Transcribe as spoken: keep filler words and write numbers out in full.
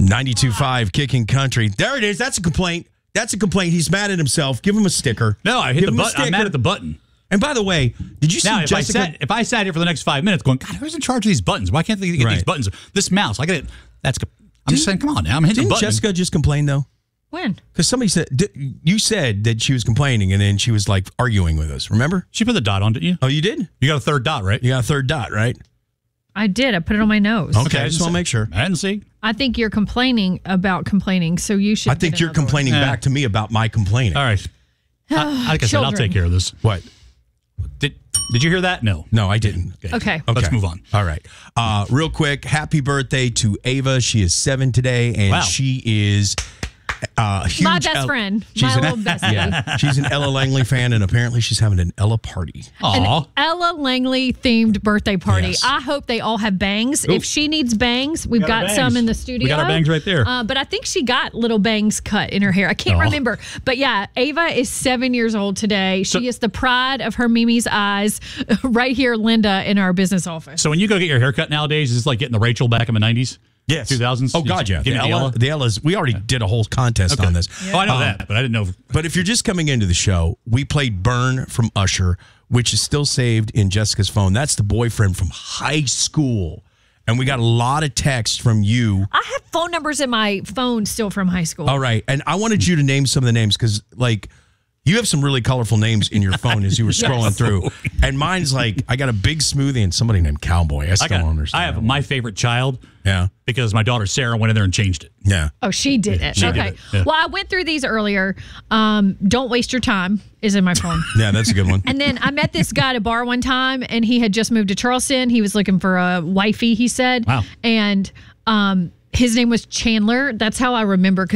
ninety-two point five Kicking Country. There it is. That's a complaint. That's a complaint. He's mad at himself. Give him a sticker. No, I hit Give the him a button. I'm mad sticker. at the button. And by the way, did you see Now, if I, Jessica? sat, if I sat here for the next five minutes going, God, who's in charge of these buttons? Why can't they get Right. these buttons? This mouse, I got it. That's. I'm just saying, come on now. I'm hitting the Didn't button. Jessica just complain though? When? Because somebody said di- you said that she was complaining, and then she was like arguing with us. Remember? She put the dot on, didn't you? Oh, you did? You got a third dot, right? You got a third dot, right? I did. I put it on my nose. Okay, I I just didn't want to say- make sure. I didn't see. I think you're complaining about complaining, so you should. I think get you're another one. complaining Yeah. back to me about my complaining. All right. I, like I said, I'll Children. take care of this. What? Did Did you hear that? No. No, I didn't. Okay. Let's move on. All right. Uh, real quick, happy birthday to Ava. She is seven today, and Wow. she is uh, a huge My best El- friend. She's My an, little bestie. yeah, she's an Ella Langley fan, and apparently she's having an Ella party. An Aw. Ella Langley themed birthday party. Yes. I hope they all have bangs. Ooh. If she needs bangs, we've We got got, our some bangs. in the studio. We got our bangs right there. Uh, but I think she got little bangs cut in her hair. I can't Aw. remember. But yeah, Ava is seven years old today. She So- is the pride of her Mimi's eyes. Right here, Linda, in our business office. So when you go get your haircut nowadays, is this like getting the Rachel back in the nineties? Yes. two thousands? Oh, God, yeah. The, Getting the Ella, Ella? the Ella's, we already did a whole contest Okay. on this. Oh, I know Um, that, but I didn't know. But if you're just coming into the show, we played Burn from Usher, which is still saved in Jessica's phone. That's the boyfriend from high school. And we got a lot of texts from you. I have phone numbers in my phone still from high school. All right. And I wanted you to name some of the names because, like, you have some really colorful names in your phone as you were scrolling through. And mine's like, I got a big smoothie and somebody named Cowboy. I still I, got, don't understand. I have my favorite child Yeah. because my daughter Sarah went in there and changed it. Yeah. Oh, she did it. She did okay. it, yeah. Well, I went through these earlier. Um, Don't waste your time is in my phone. Yeah, that's a good one. And then I met this guy at a bar one time, and he had just moved to Charleston. He was looking for a wifey, he said. Wow. And um, his name was Chandler. That's how I remember.